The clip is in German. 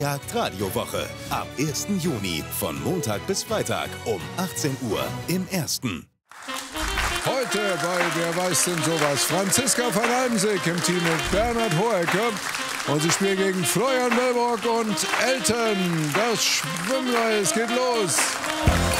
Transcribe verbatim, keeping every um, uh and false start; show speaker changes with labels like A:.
A: Jagdradiowoche ab ersten Juni von Montag bis Freitag um achtzehn Uhr im Ersten.
B: Heute bei Wer weiß denn sowas? Franziska van Almsick im Team mit Bernhard Hohecker. Und sie spielen gegen Florian Wellbrock und Elton. Das Schwimmreis geht los.